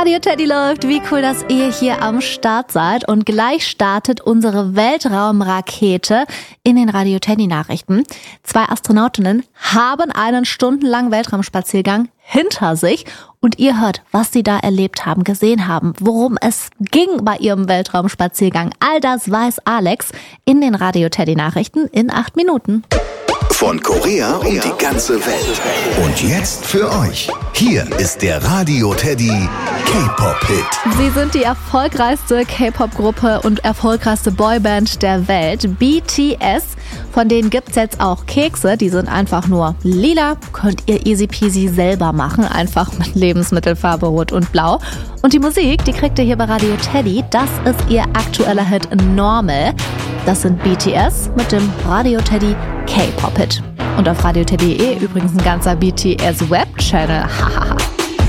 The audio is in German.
Radio Teddy läuft. Wie cool, dass ihr hier am Start seid. Und gleich startet unsere Weltraumrakete in den Radio Teddy Nachrichten. 2 Astronautinnen haben einen stundenlangen Weltraumspaziergang hinter sich. Und ihr hört, was sie da erlebt haben, gesehen haben, worum es ging bei ihrem Weltraumspaziergang. All das weiß Alex in den Radio Teddy Nachrichten in 8 Minuten. Von Korea um die ganze Welt. Und jetzt für euch. Hier ist der Radio Teddy K-Pop-Hit. Sie sind die erfolgreichste K-Pop-Gruppe und erfolgreichste Boyband der Welt, BTS. Von denen gibt's jetzt auch Kekse, die sind einfach nur lila. Könnt ihr easy peasy selber machen, einfach mit Lebensmittelfarbe Rot und Blau. Und die Musik, die kriegt ihr hier bei Radio Teddy. Das ist ihr aktueller Hit Normal. Das sind BTS mit dem Radio Teddy K-Pop-Hit. Und auf radioteddy.de übrigens ein ganzer BTS-Web-Channel. Hahaha.